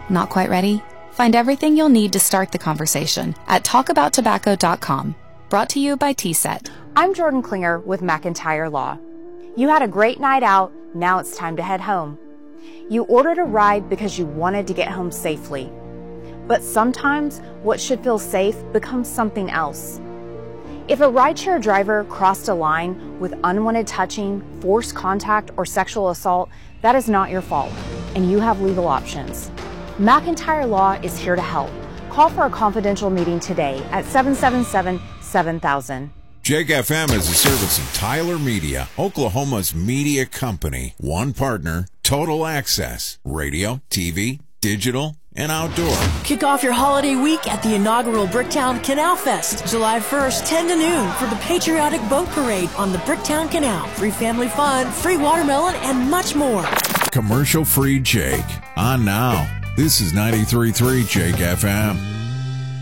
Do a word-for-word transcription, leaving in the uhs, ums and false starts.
Not quite ready? Find everything you'll need to start the conversation at talk about tobacco dot com. Brought to you by T S E T. I'm Jordan Klinger with McIntyre Law. You had a great night out, now it's time to head home. You ordered a ride because you wanted to get home safely. But sometimes what should feel safe becomes something else. If a rideshare driver crossed a line with unwanted touching, forced contact, or sexual assault, that is not your fault, and you have legal options. McIntyre Law is here to help. Call for a confidential meeting today at seven seven seven, seven thousand. Jake F M is a service of Tyler Media, Oklahoma's media company. One partner, total access, radio, T V, digital, and outdoor. Kick off your holiday week at the inaugural Bricktown Canal Fest, July first, ten to noon, for the patriotic boat parade on the Bricktown Canal. Free family fun, free watermelon, and much more. Commercial-free Jake. On now. This is ninety-three point three Jake F M.